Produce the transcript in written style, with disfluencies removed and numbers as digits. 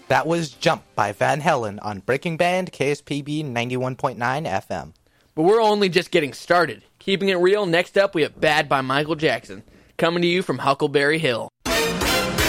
That was Jump by Van Halen on Breaking Band, KSPB 91.9 FM. But we're only just getting started. Keeping it real, next up we have Bad by Michael Jackson, coming to you from Huckleberry Hill.